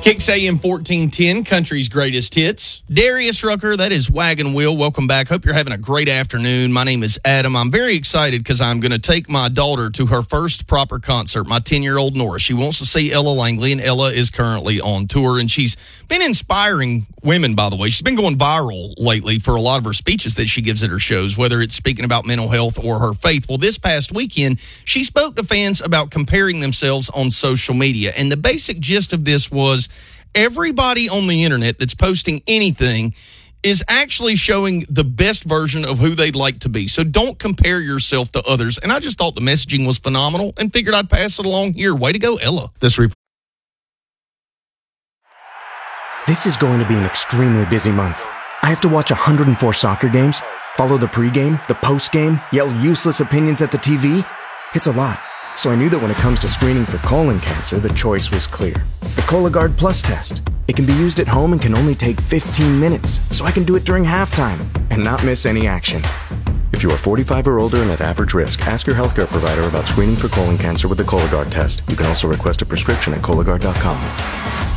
Kicks AM 1410, country's greatest hits. Darius Rucker, that is Wagon Wheel. Welcome back. Hope you're having a great afternoon. My name is Adam. I'm very excited because I'm going to take my daughter to her first proper concert, my 10-year-old Nora. She wants to see Ella Langley, and Ella is currently on tour, and she's been inspiring women, by the way. She's been going viral lately for a lot of her speeches that she gives at her shows, whether it's speaking about mental health or her faith. Well, this past weekend, she spoke to fans about comparing themselves on social media, and the basic gist of this was everybody on the internet that's posting anything is actually showing the best version of who they'd like to be. So don't compare yourself to others. And I just thought the messaging was phenomenal and figured I'd pass it along here. Way to go, Ella. This is going to be an extremely busy month. I have to watch 104 soccer games, follow the pregame, the postgame, yell useless opinions at the TV. It's a lot. So I knew that when it comes to screening for colon cancer, the choice was clear. The Cologuard Plus test. It can be used at home and can only take 15 minutes, so I can do it during halftime and not miss any action. If you are 45 or older and at average risk, ask your healthcare provider about screening for colon cancer with the Cologuard test. You can also request a prescription at Cologuard.com.